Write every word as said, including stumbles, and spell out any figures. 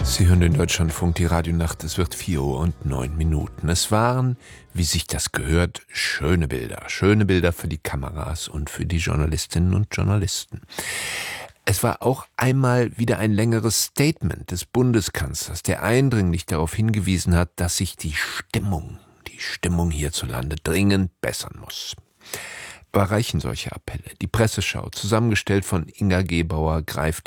Sie hören den Deutschlandfunk, die Radionacht, es wird vier Uhr und neun Minuten. Es waren, wie sich das gehört, schöne Bilder. Schöne Bilder für die Kameras und für die Journalistinnen und Journalisten. Es war auch einmal wieder ein längeres Statement des Bundeskanzlers, der eindringlich darauf hingewiesen hat, dass sich die Stimmung, die Stimmung hierzulande dringend bessern muss. Aber reichen solche Appelle? Die Presseschau, zusammengestellt von Inga Gebauer, greift